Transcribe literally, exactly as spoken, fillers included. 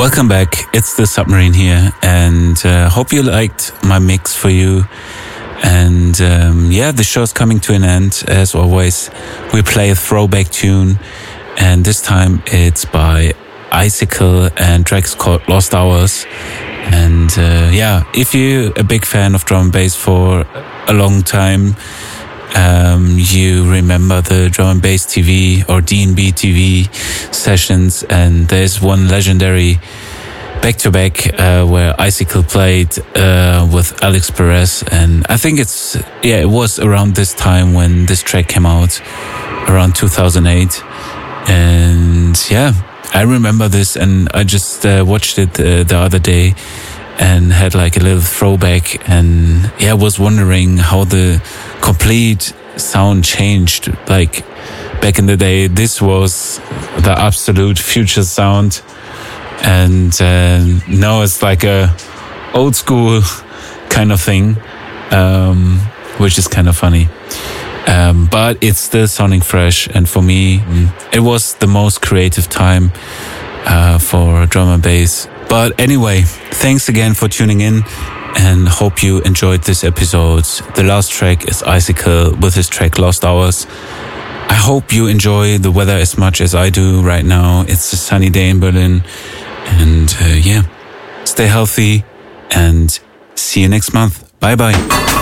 Welcome back. It's the Submarine here, and uh, hope you liked my mix for you. And um, yeah, the show's coming to an end. As always, we play a throwback tune, and this time it's by Icicle, and track's called Lost Hours. And uh, yeah, if you're a big fan of drum and bass for a long time, Um, you remember the Drum and Bass T V or D and B T V sessions, and there's one legendary back-to-back uh, where Icicle played uh, with Alex Perez, and I think it's, yeah, it was around this time when this track came out, around two thousand eight, and yeah, I remember this, and I just uh, watched it uh, the other day, and had like a little throwback, and yeah, was wondering how the complete sound changed. Like back in the day, this was the absolute future sound, and uh, now it's like a old school kind of thing, um, which is kind of funny. Um, but it's still sounding fresh, and for me, it was the most creative time uh, for drum and bass. But anyway, thanks again for tuning in, and hope you enjoyed this episode. The last track is Icicle with his track Lost Hours. I hope you enjoy the weather as much as I do right now. It's a sunny day in Berlin, and uh, yeah, stay healthy and see you next month. Bye bye.